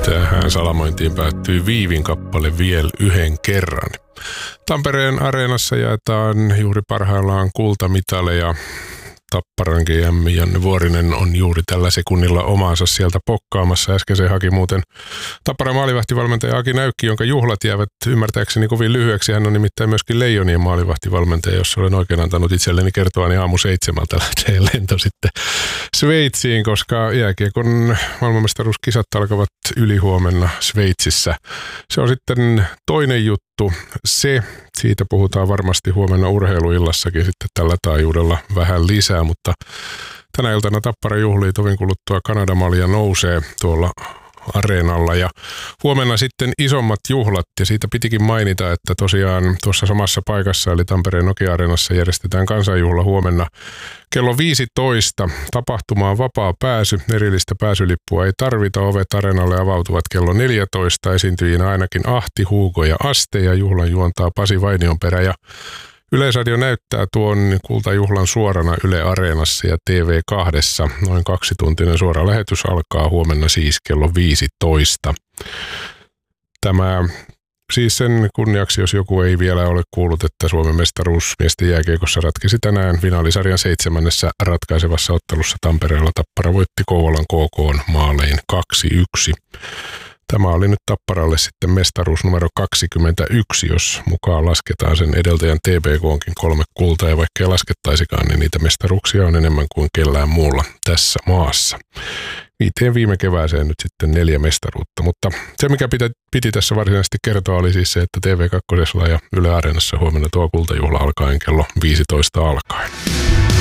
Tähän salamointiin päättyy Viivin kappale Viel yhden kerran. Tampereen areenassa jaetaan juuri parhaillaan kultamitaleja. Tapparan GM Janne Vuorinen on juuri tällä sekunnilla omaansa sieltä pokkaamassa. Äsken se haki muuten Tapparan maalivahtivalmentaja Aki Näykki, jonka juhlat jäävät ymmärtääkseni kovin lyhyeksi. Hän on nimittäin myöskin Leijonien maalivahtivalmentaja, jos olen oikein antanut itselleni kertoa, niin 7:00 lähtee lento sitten Sveitsiin, koska jääkiekon maailmanmestaruuskisat alkavat ylihuomenna Sveitsissä. Se on sitten toinen juttu. Siitä puhutaan varmasti huomenna urheiluillassakin sitten tällä taajuudella vähän lisää, mutta tänä iltana Tappara juhlii tovin kuluttua Kanadamalia nousee tuolla areenalla ja huomenna sitten isommat juhlat ja siitä pitikin mainita, että tosiaan tuossa samassa paikassa eli Tampereen Nokia-areenassa järjestetään kansanjuhla huomenna kello 15. Tapahtumaan vapaa pääsy, erillistä pääsylippua ei tarvita, ovet areenalle avautuvat kello 14. Esiintyjinä ainakin Ahti, Hugo ja Aste ja juhlan juontaa Pasi Vainionperä ja Yleisradio näyttää tuon kultajuhlan suorana Yle Areenassa ja TV2. Noin 2-tuntinen suora lähetys alkaa huomenna siis kello 15. Tämä siis sen kunniaksi, jos joku ei vielä ole kuullut, että Suomen mestaruus miesten jääkiekossa ratkesi tänään finaalisarjan 7. ratkaisevassa ottelussa Tampereella. Tappara voitti Kouvolan KK:n maalein 2-1. Tämä oli nyt Tapparalle sitten mestaruus numero 21, jos mukaan lasketaan sen edeltäjän TPK:nkin 3 kultaa, ja vaikka ei laskettaisikaan, niin niitä mestaruuksia on enemmän kuin kellään muulla tässä maassa. 5 viime kevääseen nyt sitten 4 mestaruutta, mutta se mikä piti tässä varsinaisesti kertoa oli siis se, että TV2 ja Yle Areenassa huomenna tuo kultajuhla alkaen kello 15 alkaen.